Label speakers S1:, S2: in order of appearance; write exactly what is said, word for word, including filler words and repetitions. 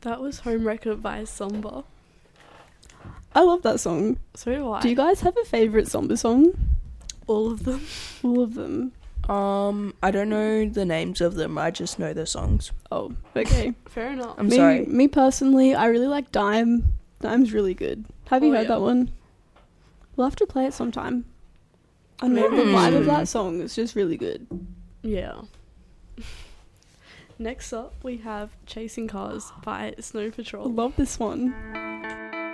S1: That was Home Wrecker by Somber.
S2: I love that song.
S1: So do I.
S2: Do you guys have a favourite Somber song?
S1: All of them.
S2: All of them.
S3: Um, I don't know the names of them. I just know the songs.
S2: Oh, okay.
S1: Fair enough.
S3: I'm
S2: me,
S3: sorry.
S2: Me personally, I really like Dime. Dime's really good. Have you
S1: Oh,
S2: heard
S1: yeah.
S2: that one? We'll have to play it sometime. I know the
S3: Mm.
S2: vibe of that song is just really good.
S1: Yeah. Next up, we have Chasing Cars by Snow
S2: I
S1: Patrol.
S2: love this one.